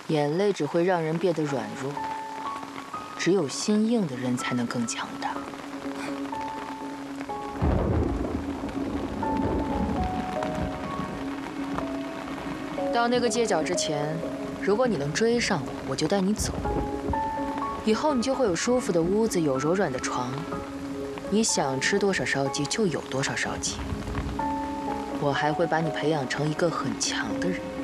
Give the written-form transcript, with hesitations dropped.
眼泪只会让人变得软弱，只有心硬的人才能更强大。到那个街角之前，如果你能追上我，我就带你走。以后你就会有舒服的屋子，有柔软的床，你想吃多少烧鸡就有多少烧鸡。我还会把你培养成一个很强的人。